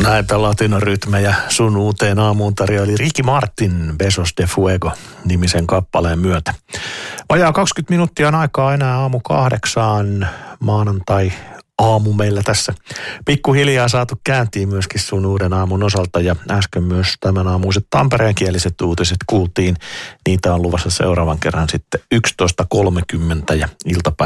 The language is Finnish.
Näitä latinarytmejä sun uuteen aamuun tarjoili Ricky Martin Besos de Fuego -nimisen kappaleen myötä. Vajaa 20 minuuttia on aikaa enää 7:00 maanantai aamu meillä tässä. Pikkuhiljaa saatu kääntiin myöskin sun uuden aamun osalta ja äsken myös tämän aamuiset tampereenkieliset uutiset kuultiin. Niitä on luvassa seuraavan kerran sitten 11:30 ja iltapäivä